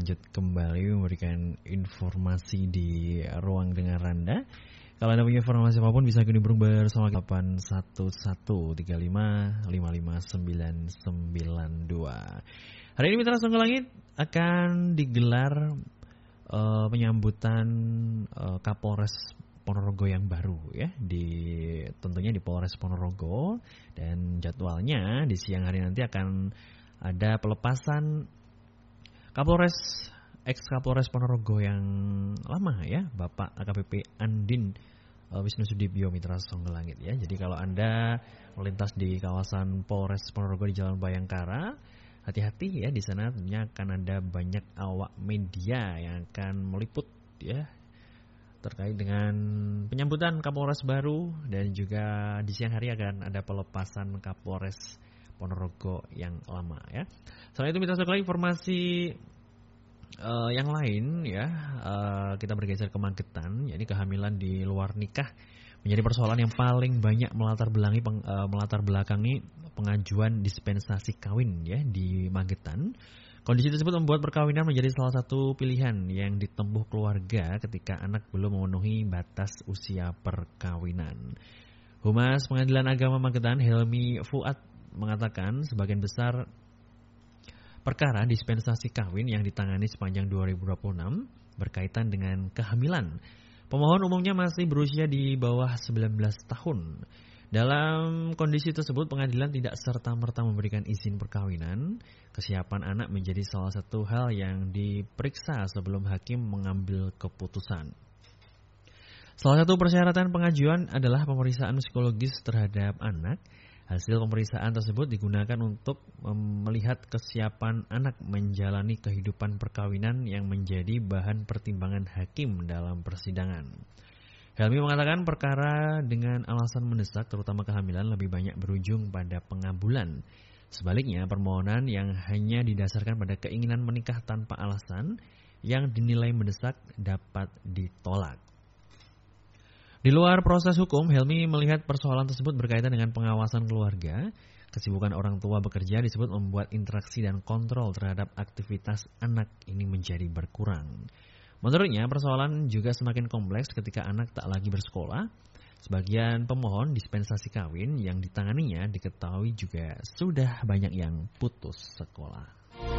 lanjut kembali memberikan informasi di ruang dengar Anda. Kalau Anda punya informasi apapun bisa nimbrung bersama 811355992. Hari ini Mitra Songo Langit akan digelar penyambutan Kapolres Ponorogo yang baru ya, tentunya di Polres Ponorogo, dan jadwalnya di siang hari nanti akan ada pelepasan ex Kapolres Ponorogo yang lama ya, Bapak AKBP Andin Wisnu Sudibyo, Mitra Songo Langit ya. Jadi kalau Anda melintas di kawasan Polres Ponorogo di Jalan Bayangkara, hati-hati ya, di sana tentunya akan ada banyak awak media yang akan meliput ya terkait dengan penyambutan Kapolres baru, dan juga di siang hari akan ada pelepasan Kapolres Ponorogo yang lama ya. Selain itu Mitra Songo Langit, informasi yang lain ya, kita bergeser ke Magetan, yakni kehamilan di luar nikah menjadi persoalan yang paling banyak melatar belakangi pengajuan dispensasi kawin ya di Magetan. Kondisi tersebut membuat perkawinan menjadi salah satu pilihan yang ditempuh keluarga ketika anak belum memenuhi batas usia perkawinan. Humas Pengadilan Agama Magetan, Helmi Fuad, mengatakan sebagian besar perkara dispensasi kawin yang ditangani sepanjang 2026 berkaitan dengan kehamilan. Pemohon umumnya masih berusia di bawah 19 tahun. Dalam kondisi tersebut, pengadilan tidak serta-merta memberikan izin perkawinan. Kesiapan anak menjadi salah satu hal yang diperiksa sebelum hakim mengambil keputusan. Salah satu persyaratan pengajuan adalah pemeriksaan psikologis terhadap anak. Hasil pemeriksaan tersebut digunakan untuk melihat kesiapan anak menjalani kehidupan perkawinan yang menjadi bahan pertimbangan hakim dalam persidangan. Helmi mengatakan perkara dengan alasan mendesak, terutama kehamilan, lebih banyak berujung pada pengabulan. Sebaliknya, permohonan yang hanya didasarkan pada keinginan menikah tanpa alasan yang dinilai mendesak dapat ditolak. Di luar proses hukum, Helmi melihat persoalan tersebut berkaitan dengan pengawasan keluarga. Kesibukan orang tua bekerja disebut membuat interaksi dan kontrol terhadap aktivitas anak ini menjadi berkurang. Menurutnya, persoalan juga semakin kompleks ketika anak tak lagi bersekolah. Sebagian pemohon dispensasi kawin yang ditanganinya diketahui juga sudah banyak yang putus sekolah.